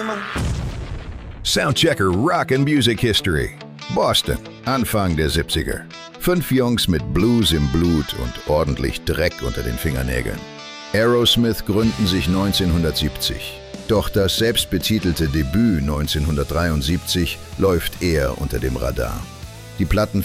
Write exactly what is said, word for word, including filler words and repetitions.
Mann. Soundchecker Rock and Music History. Boston, Anfang der siebziger. Fünf Jungs mit Blues im Blut und ordentlich Dreck unter den Fingernägeln. Aerosmith gründen sich neunzehnhundertsiebzig. Doch das selbstbetitelte Debüt neunzehnhundertdreiundsiebzig läuft eher unter dem Radar. Die Platten